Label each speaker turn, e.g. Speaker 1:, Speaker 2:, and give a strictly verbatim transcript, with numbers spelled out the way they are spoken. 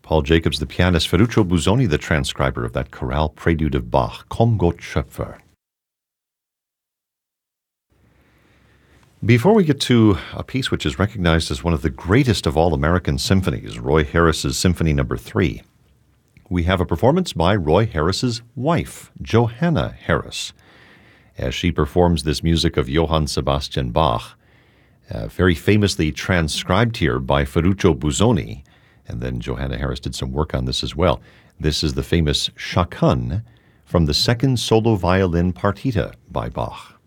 Speaker 1: Paul Jacobs, the pianist, Ferruccio Busoni, the transcriber of that chorale prelude of Bach, Komm Gott Schöpfer. Before we get to a piece which is recognized as one of the greatest of all American symphonies, Roy Harris's Symphony Number Three, we have a performance by Roy Harris's wife, Johanna Harris, as she performs this music of Johann Sebastian Bach, uh, very famously transcribed here by Ferruccio Busoni, and then Johanna Harris did some work on this as well. This is the famous Chaconne from the second solo violin partita by Bach.